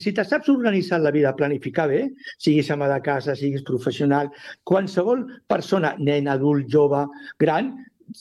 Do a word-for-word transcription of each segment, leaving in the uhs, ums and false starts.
si te saps organitzar la vida, planificar bé, siguis ama de casa, siguis professional, qualsevol persona, nen, adult, jove, gran,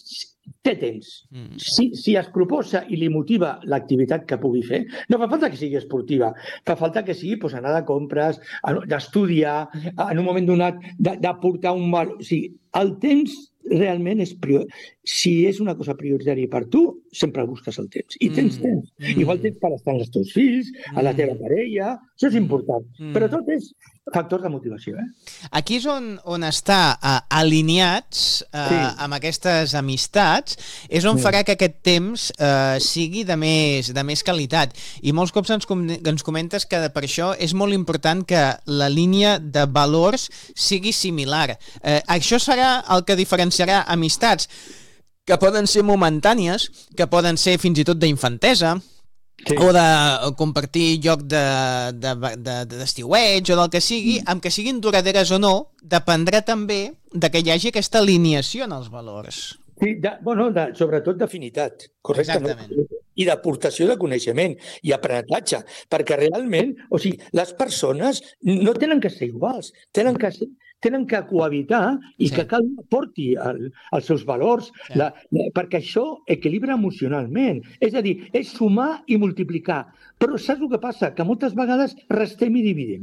té temps. Mm. Si, si es proposa i li motiva l'activitat que pugui fer, no fa falta que sigui esportiva, fa falta que sigui pues, anar de compres, d'estudiar, en un moment donat de, de portar un mal... O sigui, el temps realment és prior... Si és una cosa prioritària per tu, sempre busques el temps. I tens mm. temps. Mm. Igual tens per estar amb els teus fills, a la teva parella... Això és important. Mm. Però tot és factors de motivació. Eh? Aquí és on, on està uh, alineats uh, sí. amb aquestes amistats, és on sí. farà que aquest temps uh, sigui de més, de més qualitat. I molts cops ens, com, ens comentes que per això és molt important que la línia de valors sigui similar. Uh, això serà el que diferenciarà amistats que poden ser momentànies, que poden ser fins i tot d'infantesa, sí. o de compartir lloc d'estiueig de, de, de, o del que sigui, mm. amb que siguin duraderes o no, dependrà també de que hi hagi aquesta alineació en els valors. Sí, de, bueno, de, sobretot d'afinitat, correcte. No? I d'aportació de coneixement i aprenentatge, perquè realment, o sigui, les persones no tenen que ser iguals, tenen que ser tenen que cohabitar i sí. que cada un aporti el, els seus valors, sí. la, la, perquè això equilibra emocionalment. És a dir, és sumar i multiplicar. Però saps el que passa? Que moltes vegades restem i dividim.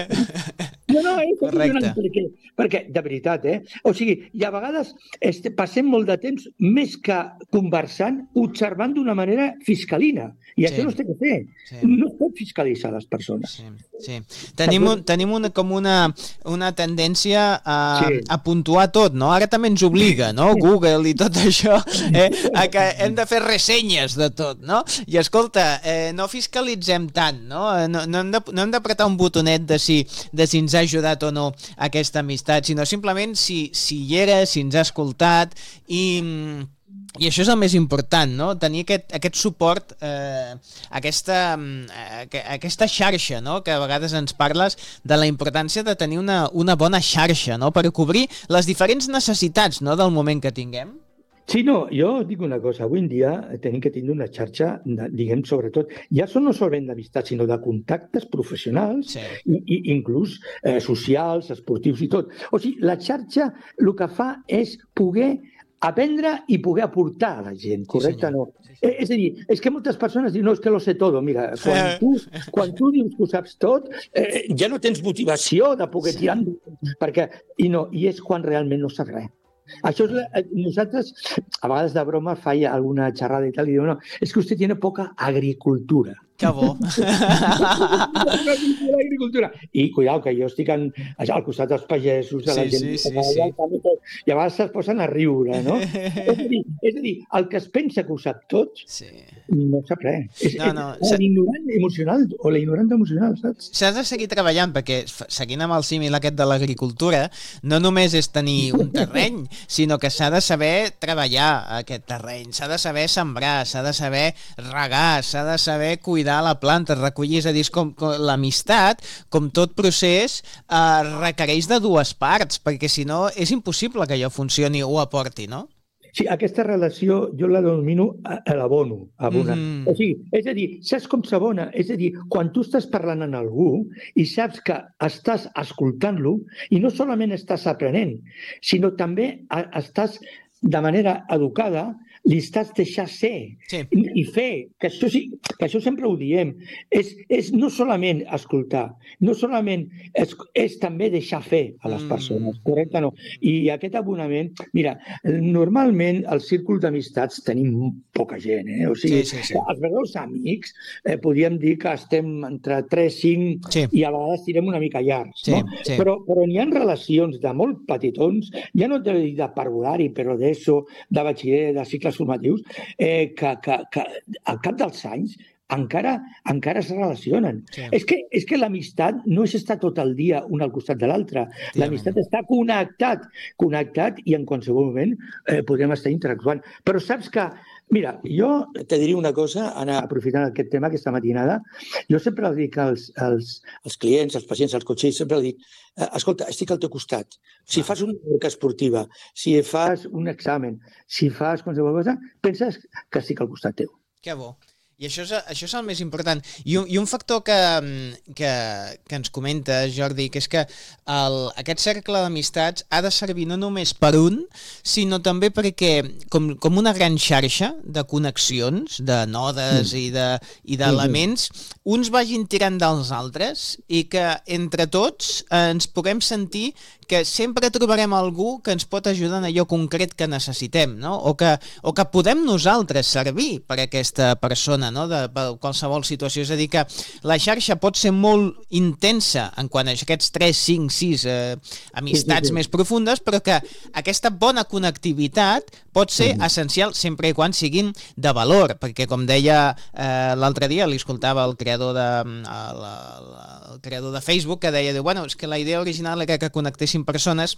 No, no, és correcte. Perquè, perquè, de veritat, eh? O sigui, i a vegades este, passem molt de temps més que conversant, observant d'una manera fiscalina. I sí. això no es té que fer. Sí. No es pot fiscalitzar les persones. Sí, sí. Tenim, un, tenim una, com una, una tendència a, sí. a puntuar tot, no? Ara també ens obliga, no? Google i tot això, eh? a que hem de fer ressenyes de tot, no? I escolta, eh, no fiscalitzem tant, no? No, no hem de, no hem d'apretar un botonet de si, de si ens ha ajudat o no aquesta amistat, sinó simplement si, si hi era, si ens ha escoltat i... I això és el més important, no? Tenir aquest, aquest suport, eh, aquesta, eh, aquesta xarxa, no? Que a vegades ens parles de la importància de tenir una, una bona xarxa, no? Per cobrir les diferents necessitats, no? Del moment que tinguem. Sí, no, jo dic una cosa, avui en dia tenim que tenir una xarxa, diguem, sobretot, ja són no solament d'amistat, sinó de contactes professionals, sí. i, i inclús eh, socials, esportius i tot. O sigui, la xarxa el que fa és poder aprendre i poder aportar a la gent, correcte? Sí, no? Sí, sí. És a dir, és que moltes persones diuen, no, és que lo sé todo. Mira, quan tu, quan tu dius que ho saps tot, eh, ja no tens motivació de poder sí. tirar endavant, perquè, i, no, i és quan realment no saps res. Això és la, nosaltres, a vegades de broma, faia alguna xerrada i tal, i diu, no, és que usted tiene poca agricultura. Que bo. I, cuidao, que jo estic en, al costat dels pagesos, de la sí, gent, sí, sí, sí. i a vegades es posen a riure, no? és, a dir, és a dir, el que es pensa que ho sap tot, sí. no sap res. És, no, no, és l'ignorant emocional o la ignorant emocional, saps? S'ha de seguir treballant, perquè seguint amb el símil aquest de l'agricultura, no només és tenir un terreny, sinó que s'ha de saber treballar aquest terreny, s'ha de saber sembrar, s'ha de saber regar, s'ha de saber cuidar la planta, recollir, és a dir, com, com l'amistat, com tot procés, eh, requereix de dues parts, perquè si no és impossible que allò funcioni o aporti, no? Sí, aquesta relació jo la domino a, a l'abono, abonar. Mm-hmm. O sigui, és a dir, saps com s'abona? És a dir, quan tu estàs parlant amb algú i saps que estàs escoltant-lo i no solament estàs aprenent, sinó també estàs de manera educada, li estàs deixant ser sí. i, i fer, que això, sí, que això sempre ho diem, és, és no solament escoltar, no solament és, és també deixar fer a les persones, mm. correcte no? I aquest abonament, mira, normalment al círcul d'amistats tenim poca gent, eh? O sigui, sí, sí, sí. els verdaders amics eh, podríem dir que estem entre tres, cinc sí. i a vegades tirem una mica llargs, sí, no? Sí. Però, però n'hi ha relacions de molt petitons, ja no de, de parvulari, però d'ESO, de batxiller, de cicles formatius, eh, que, que, que al cap dels anys encara encara es relacionen. Sí. És que, és que l'amistat no és estar tot el dia un al costat de l'altre. L'amistat està connectat, connectat i en qualsevol moment eh, podem estar interactuant. Però saps que, mira, jo te diria una cosa, Anna, aprofitant aquest tema, aquesta matinada, jo sempre dic als, als, als clients, als pacients, als cotxers, sempre dic, escolta, estic al teu costat. Si fas una work esportiva, si fas un examen, si fas qualsevol cosa, penses que estic al costat teu. Que bo. I això és, això és el més important. I un, i un factor que, que, que ens comenta, Jordi, que és que el, aquest cercle d'amistats ha de servir no només per un, sinó també perquè, com, com una gran xarxa de connexions, de nodes mm. i de, i d'elements, uns vagin tirant dels altres i que entre tots eh, ens puguem sentir que sempre trobarem algú que ens pot ajudar en allò concret que necessitem, no? O que, o que podem nosaltres servir per a aquesta persona, no? De, per qualsevol situació. És a dir, que la xarxa pot ser molt intensa en quant a aquests tres, cinc, sis eh, amistats sí, sí, sí. més profundes, però que aquesta bona connectivitat pot ser mm. essencial sempre i quan siguin de valor, perquè com deia eh, l'altre dia, li escoltava el creador de, el, el creador de Facebook, que deia, bueno, és que la idea original era que connectéssim persones,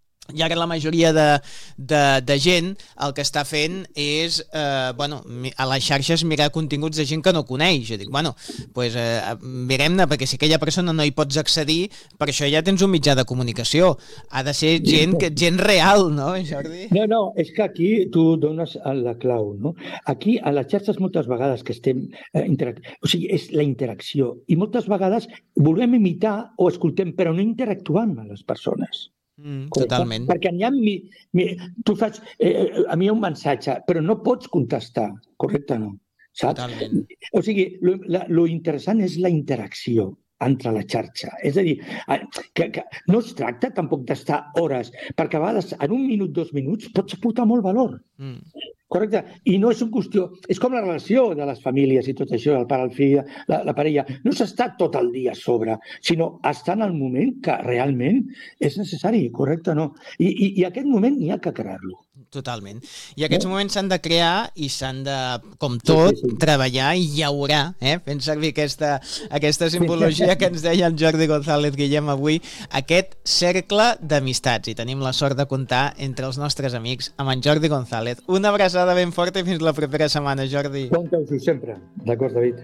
i ara la majoria de, de, de gent el que està fent és eh, bueno, a les xarxes mirar continguts de gent que no coneix. Jo dic, bueno, pues, eh, mirem-ne, perquè si aquella persona no hi pots accedir, per això ja tens un mitjà de comunicació. Ha de ser gent, gent real, no, Jordi? No, no, és que aquí tu dones la clau, no? Aquí, a les xarxes, moltes vegades que estem... Eh, interac... O sigui, és la interacció. I moltes vegades volem imitar o escoltem, però no interactuant amb les persones. Mm, totalment. Perquè n'hi ha... Mi, mi, tu faig... Eh, a mi hi ha un missatge, però no pots contestar, correcte o no? Saps? Totalment. O sigui, lo, la, lo interessant és la interacció entre la xarxa. És a dir, que, que no es tracta tampoc d'estar hores, perquè a vegades en un minut, dos minuts pots aportar molt valor. Mm. Correcte? I no és una qüestió... És com la relació de les famílies i tot això, el pare, el fill, la, la parella. No s'està tot el dia a sobre, sinó estar en el moment que realment és necessari, correcte o no? I, i, i aquest moment n'hi ha que crear-lo. Totalment. I aquests no? moments s'han de crear i s'han de, com tot, sí, sí, sí. treballar i llaurar, eh? Fent servir aquesta, aquesta simbologia que ens deia el Jordi González Guillem avui, aquest cercle d'amistats. I tenim la sort de comptar entre els nostres amics amb en Jordi González. Una abraçada ben forta i fins la propera setmana, Jordi. Compteu-ho sempre. D'acord, David.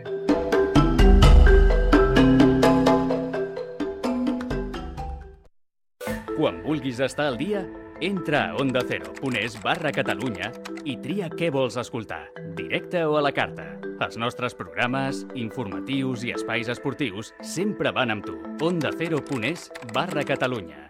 Quan vulguis estar al dia, entra a onda cero punt es barra Catalunya i tria què vols escoltar, directe o a la carta. Els nostres programes, informatius i espais esportius sempre van amb tu. onda cero punt es barra Catalunya.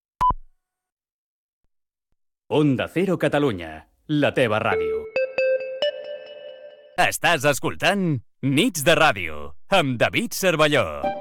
Onda Cero Catalunya, la teva ràdio. Estàs escoltant Nits de Ràdio, amb David Cervelló.